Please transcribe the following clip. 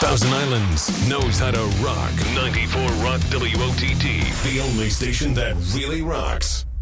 Thousand Islands knows how to rock. 94 Rock WOTT, the only station that really rocks.